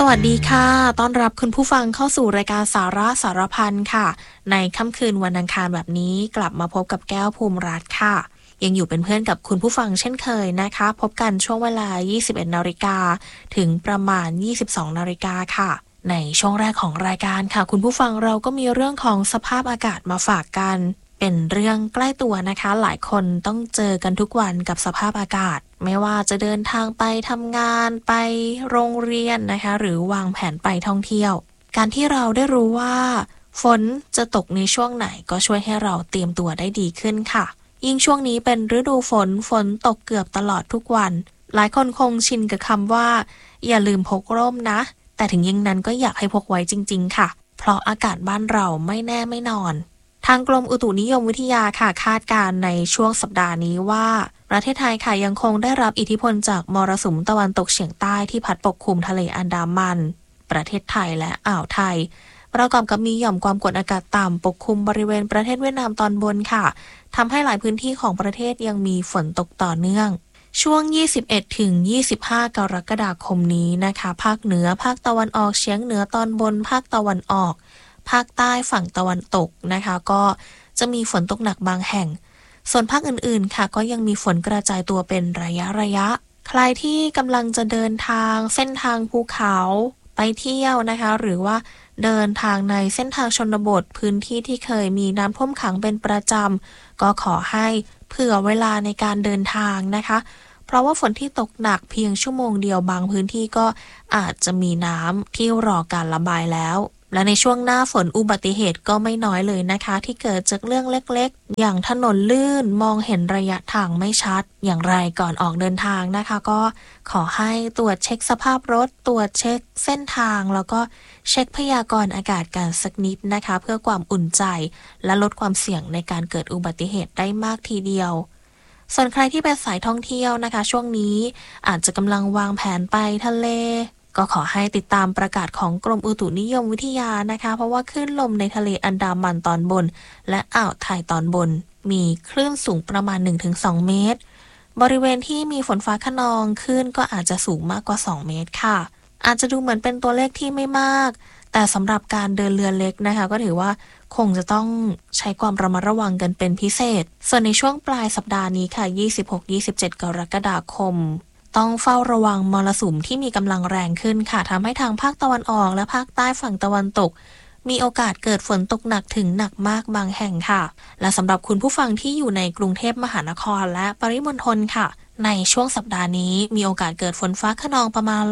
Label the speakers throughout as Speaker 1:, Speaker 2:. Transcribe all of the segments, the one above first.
Speaker 1: วัสดีค่ะต้อนรับคุณผู้ฟังเข้าสู่รายการสาระสารพันค่ะในค่ำคืนวันอังคารแบบนี้กลับมาพบกับแก้วภูมิรัตน์ค่ะยังอยู่เป็นเพื่อนกับคุณผู้ฟังเช่นเคยนะคะพบกันช่วงเวลา 21 นาฬิกาถึงประมาณ 22 นาฬิกาค่ะในช่วงแรกของรายการค่ะคุณผู้ฟังเราก็มีเรื่องของสภาพอากาศมาฝากกันเป็นเรื่องใกล้ตัวนะคะหลายคนต้องเจอกันทุกวันกับสภาพอากาศไม่ว่าจะเดินทางไปทำงานไปโรงเรียนนะคะหรือวางแผนไปท่องเที่ยวการที่เราได้รู้ว่าฝนจะตกในช่วงไหนก็ช่วยให้เราเตรียมตัวได้ดีขึ้นค่ะยิ่งช่วงนี้เป็นฤดูฝนตกเกือบตลอดทุกวันหลายคนคงชินกับคำว่าอย่าลืมพกร่มนะแต่ถึงยิ่งนั้นก็อยากให้พกไว้จริงๆค่ะเพราะอากาศบ้านเราไม่แน่ไม่นอนทางกรมอุตุนิยมวิทยาค่ะคาดการณ์ในช่วงสัปดาห์นี้ว่าประเทศไทยค่ะยังคงได้รับอิทธิพลจากมรสุมตะวันตกเฉียงใต้ที่พัดปกคลุมทะเลอันดามันประเทศไทยและอ่าวไทยประกอบกับมีหย่อมความกดอากาศต่ำปกคลุมบริเวณประเทศเวียดนามตอนบนค่ะทำให้หลายพื้นที่ของประเทศยังมีฝนตกต่อเนื่องช่วง 21 ถึง 25 กรกฎาคมนี้นะคะภาคเหนือภาคตะวันออกเฉียงเหนือตอนบนภาคตะวันออกภาคใต้ฝั่งตะวันตกนะคะก็จะมีฝนตกหนักบางแห่งส่วนภาคอื่นๆค่ะก็ยังมีฝนกระจายตัวเป็นระยะใครที่กำลังจะเดินทางเส้นทางภูเขาไปเที่ยวนะคะหรือว่าเดินทางในเส้นทางชนบทพื้นที่ที่เคยมีน้ำท่วมขังเป็นประจำก็ขอให้เผื่อเวลาในการเดินทางนะคะเพราะว่าฝนที่ตกหนักเพียงชั่วโมงเดียวบางพื้นที่ก็อาจจะมีน้ำที่รอการระบายแล้วและในช่วงหน้าฝนอุบัติเหตุก็ไม่น้อยเลยนะคะที่เกิดจากเรื่องเล็กๆอย่างถนนลื่นมองเห็นระยะทางไม่ชัดอย่างไรก่อนออกเดินทางนะคะก็ขอให้ตรวจเช็คสภาพรถตรวจเช็คเส้นทางแล้วก็เช็คพยากรณ์อากาศกันสักนิดนะคะเพื่อความอุ่นใจและลดความเสี่ยงในการเกิดอุบัติเหตุได้มากทีเดียวส่วนใครที่เป็นสายท่องเที่ยวนะคะช่วงนี้อาจจะกำลังวางแผนไปทะเลก็ขอให้ติดตามประกาศของกรมอุตุนิยมวิทยานะคะเพราะว่าคลื่นลมในทะเลอันดามันตอนบนและอ่าวไทยตอนบนมีคลื่นสูงประมาณ 1-2 เมตรบริเวณที่มีฝนฟ้าคะนองคลื่นก็อาจจะสูงมากกว่า2 เมตรค่ะอาจจะดูเหมือนเป็นตัวเลขที่ไม่มากแต่สำหรับการเดินเรือเล็กนะคะก็ถือว่าคงจะต้องใช้ความระมัดระวังกันเป็นพิเศษส่วนในช่วงปลายสัปดาห์นี้ค่ะ 26-27 กรกฎาคมต้องเฝ้าระวังมรสุมที่มีกำลังแรงขึ้นค่ะทำให้ทางภาคตะวันออกและภาคใต้ฝั่งตะวันตกมีโอกาสเกิดฝนตกหนักถึงหนักมากบางแห่งค่ะและสำหรับคุณผู้ฟังที่อยู่ในกรุงเทพมหานครและปริมณฑลค่ะในช่วงสัปดาห์นี้มีโอกาสเกิดฝนฟ้าคะนองประมาณ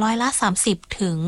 Speaker 1: 30%ถึง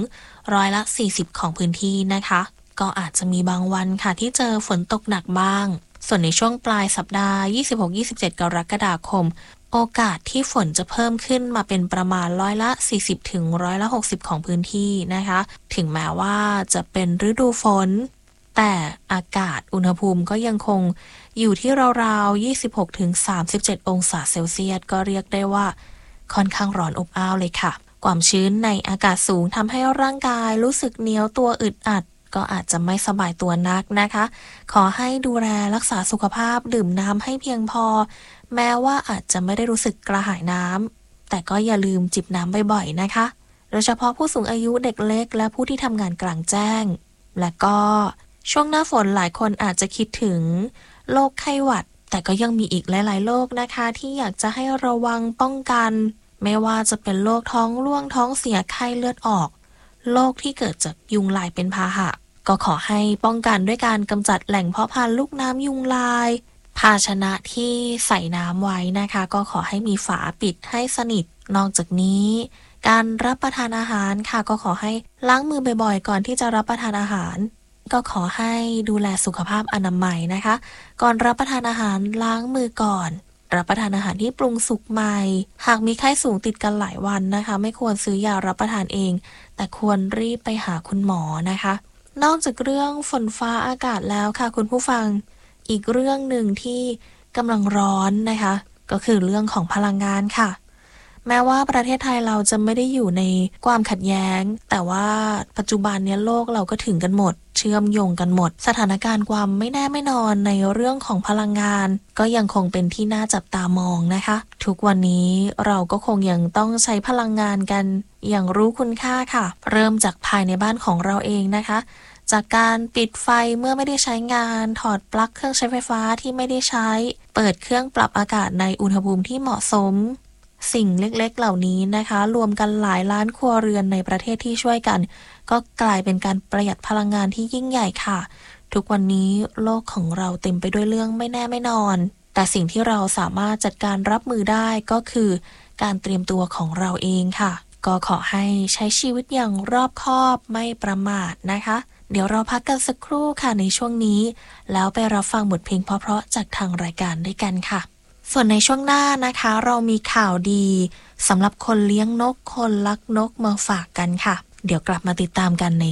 Speaker 1: 40%ของพื้นที่นะคะก็อาจจะมีบางวันค่ะที่เจอฝนตกหนักบ้างส่วนในช่วงปลายสัปดาห์ 26-27 กรกฎาคมโอกาสที่ฝนจะเพิ่มขึ้นมาเป็นประมาณ40%ถึง60%ของพื้นที่นะคะถึงแม้ว่าจะเป็นฤดูฝนแต่อากาศอุณหภูมิก็ยังคงอยู่ที่ราวๆ26ถึง37องศาเซลเซียสก็เรียกได้ว่าค่อนข้างร้อนอบอ้าวเลยค่ะความชื้นในอากาศสูงทำให้ร่างกายรู้สึกเหนียวตัวอึดอัดก็อาจจะไม่สบายตัวนักนะคะขอให้ดูแลรักษาสุขภาพดื่มน้ำให้เพียงพอแม้ว่าอาจจะไม่ได้รู้สึกกระหายน้ำแต่ก็อย่าลืมจิบน้ำบ่อยๆนะคะโดยเฉพาะผู้สูงอายุเด็กเล็กและผู้ที่ทำงานกลางแจ้งและก็ช่วงหน้าฝนหลายคนอาจจะคิดถึงโรคไข้หวัดแต่ก็ยังมีอีกหลายๆโรคนะคะที่อยากจะให้ระวังป้องกันไม่ว่าจะเป็นโรคท้องร่วงท้องเสียไข้เลือดออกโรคที่เกิดจากยุงลายเป็นพาหะก็ขอให้ป้องกันด้วยการกำจัดแหล่งเพาะพันธุ์ลูกน้ำยุงลายภาชนะที่ใส่น้ำไว้นะคะก็ขอให้มีฝาปิดให้สนิทนอกจากนี้การรับประทานอาหารค่ะก็ขอให้ล้างมือบ่อยๆก่อนที่จะรับประทานอาหารก็ขอให้ดูแลสุขภาพอนามัยนะคะก่อนรับประทานอาหารล้างมือก่อนรับประทานอาหารที่ปรุงสุกใหม่หากมีไข้สูงติดกันหลายวันนะคะไม่ควรซื้อยารับประทานเองแต่ควรรีบไปหาคุณหมอนะคะนอกจากเรื่องฝนฟ้าอากาศแล้วค่ะคุณผู้ฟังอีกเรื่องหนึ่งที่กำลังร้อนนะคะก็คือเรื่องของพลังงานค่ะแม้ว่าประเทศไทยเราจะไม่ได้อยู่ในความขัดแย้งแต่ว่าปัจจุบันเนี้ยโลกเราก็ถึงกันหมดเชื่อมโยงกันหมดสถานการณ์ความไม่แน่ไม่นอนในเรื่องของพลังงานก็ยังคงเป็นที่น่าจับตามองนะคะทุกวันนี้เราก็คงยังต้องใช้พลังงานกันอย่างรู้คุณค่าค่ะเริ่มจากภายในบ้านของเราเองนะคะจากการปิดไฟเมื่อไม่ได้ใช้งานถอดปลั๊กเครื่องใช้ไฟฟ้าที่ไม่ได้ใช้เปิดเครื่องปรับอากาศในอุณหภูมิที่เหมาะสมสิ่งเล็กๆเหล่านี้นะคะรวมกันหลายล้านครัวเรือนในประเทศที่ช่วยกันก็กลายเป็นการประหยัดพลังงานที่ยิ่งใหญ่ค่ะทุกวันนี้โลกของเราเต็มไปด้วยเรื่องไม่แน่ไม่นอนแต่สิ่งที่เราสามารถจัดการรับมือได้ก็คือการเตรียมตัวของเราเองค่ะก็ขอให้ใช้ชีวิตอย่างรอบคอบไม่ประมาทนะคะเดี๋ยวเราพักกันสักครู่ค่ะในช่วงนี้แล้วไปรับฟังบทเพลงเพราะๆจากทางรายการด้วยกันค่ะส่วนในช่วงหน้านะคะเรามีข่าวดีสำหรับคนเลี้ยงนกคนรักนกมาฝากกันค่ะเดี๋ยวกลับมาติดตามกันใน